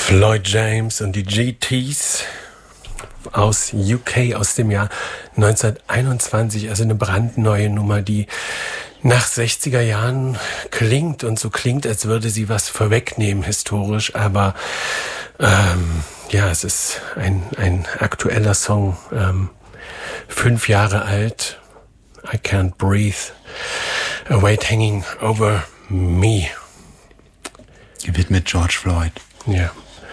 Floyd James und die GTs aus UK aus dem Jahr 1921, also eine brandneue Nummer, die nach 60er Jahren klingt und so klingt, als würde sie was vorwegnehmen historisch, aber ja, es ist ein aktueller Song, 5 Jahre alt. I Can't Breathe, A Weight Hanging Over Me. Gewidmet George Floyd. Ja.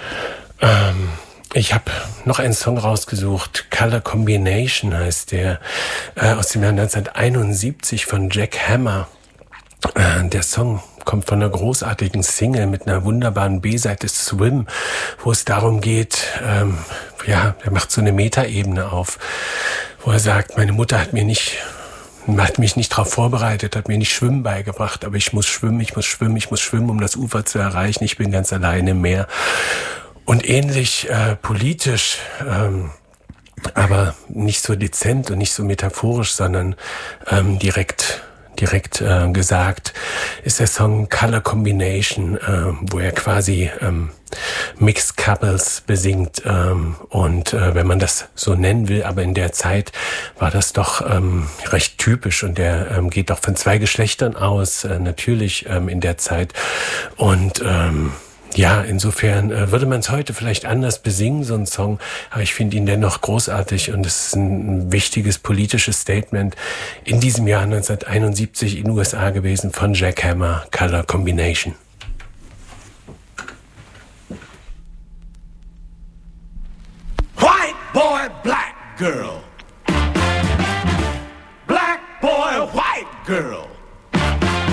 Ich habe noch einen Song rausgesucht, Color Combination heißt der, aus dem Jahr 1971 von Jack Hammer. Der Song kommt von einer großartigen Single mit einer wunderbaren B-Seite Swim, wo es darum geht, er macht so eine Metaebene auf, wo er sagt, meine Mutter hat mich nicht darauf vorbereitet, hat mir nicht Schwimmen beigebracht, aber ich muss schwimmen, um das Ufer zu erreichen. Ich bin ganz alleine im Meer. Und ähnlich politisch, aber nicht so dezent und nicht so metaphorisch, sondern direkt gesagt, ist der Song Color Combination, wo er quasi Mixed Couples besingt. Und wenn man das so nennen will, aber in der Zeit war das doch recht typisch. Und der geht doch von 2 Geschlechtern aus, natürlich in der Zeit. Und ja, insofern würde man es heute vielleicht anders besingen, so ein Song, aber ich finde ihn dennoch großartig und es ist ein wichtiges politisches Statement in diesem Jahr 1971 in den USA gewesen von Jack Hammer, Color Combination. White boy, black girl.